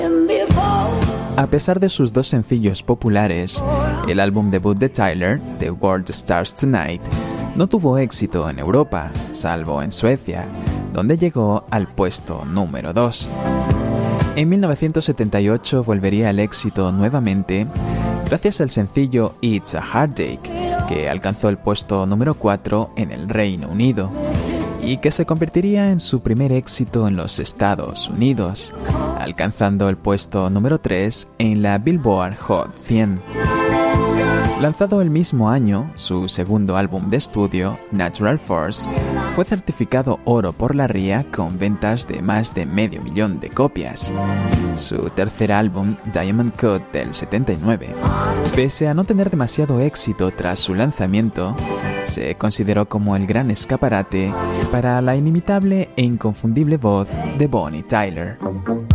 A pesar de sus dos sencillos populares, el álbum debut de Tyler, The World Starts Tonight, no tuvo éxito en Europa, salvo en Suecia, donde llegó al puesto número 2. En 1978 volvería al éxito nuevamente gracias al sencillo It's a Heartache, que alcanzó el puesto número 4 en el Reino Unido y que se convertiría en su primer éxito en los Estados Unidos, alcanzando el puesto número 3 en la Billboard Hot 100. Lanzado el mismo año, su segundo álbum de estudio, Natural Force, fue certificado oro por la RIAA con ventas de más de 500.000 de copias. Su tercer álbum, Diamond Cut del 79, pese a no tener demasiado éxito tras su lanzamiento, se consideró como el gran escaparate para la inimitable e inconfundible voz de Bonnie Tyler.